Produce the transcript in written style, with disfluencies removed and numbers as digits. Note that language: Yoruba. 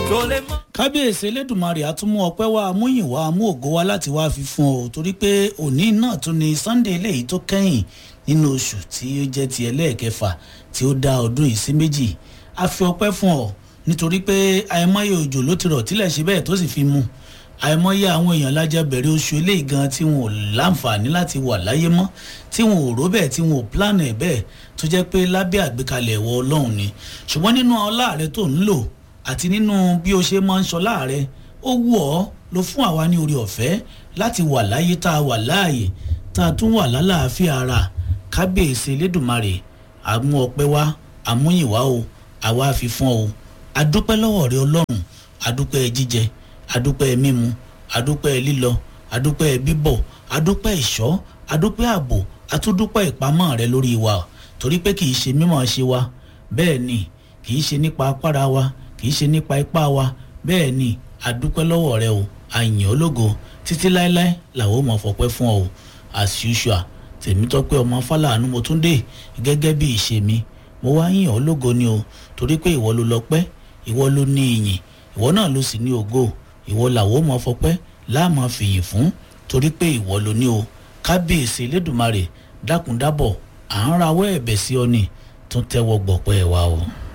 kábíyèsí elédùnmarè àtúmú ọpẹ́ wa amúyìnwá amú ògo wa láti wá fi fún ọ torí pé òní náà tún ni sunday eléyìí tó kẹ́yìn nínú oṣù tí ó jẹ́ ti ẹlẹ́ẹ̀kẹfà tí ó dá ọdún yìí sí méjì a fi ọpẹ́ fún ọ nítorí pé àìmọye òjò ló ti rọ̀ tílẹ̀ ṣe bẹ́ẹ̀ tó sì fi mú àìmọye àwọn èèyàn lájà bẹ̀rẹ̀ oṣù eléyìí gan tí wọn ò láǹfààní láti wà láyé mọ́ tí wọn ò rò bẹ́ẹ̀ tí wọn ò plan ẹ̀ bẹ́ẹ̀ tó jẹ́ pé lábẹ́ àgbékalẹ̀ ẹ̀wọ̀ ọlọ́run ni ṣùgbọ́n nínú ọlá rẹ tó ń lò àti nínú bí o ṣe máa ń ṣọlá rẹ ó wù ọ́ ló fún àwa ní orí ọ̀fẹ́ láti wà láyé tá a wà láàyè tá a tún wà lálàáfíà ara kábíyèsí elédùnmarè àmú ọpẹ́ wá àmúyìnwá o àwa fi fún ọ adúpẹ́ lọ́wọ́ rẹ ọlọ́run adúpẹ́ jíjẹ adúpẹ́ mímu adúpẹ́ lílọ adúpẹ́ bíbọ̀ adúpẹ́ ìṣọ́ adúpẹ́ ààbò àtúndúpẹ́ ìpamọ́ rẹ lórí wa torí pé kì í ṣe mímọ̀ ṣe wa bẹ́ẹ̀ ni kì í ṣe nípa agbára wa kì í ṣe nípa ipá wa bẹ́ẹ̀ ni adúpẹ́ lọ́wọ́ rẹ o àyìn ológo títí láéláé làwọn ò mọ̀ fọpẹ́ fún ọ as usual Tèmítọ́pẹ́ ọmọ Fálànú mo tún dé gẹ́gẹ́ bí ìṣe mi mo wá yìn ọ́ lógo ni o torí pé ìwọ ló lọ́pẹ́ ìwọ ló ní ìyìn ìwọ náà ló sì ní ògo ìwọ làwọn ò mọ̀ fọpẹ́ láàmú fìyìn fún torí pé ìwọ ló ní o kábíyèsí elédùnmarè dákúndábọ̀ à ń rawọ́ ẹ̀bẹ̀ sí ọ ni tún tẹ́wọ́ gbọ̀pẹ́ wa o.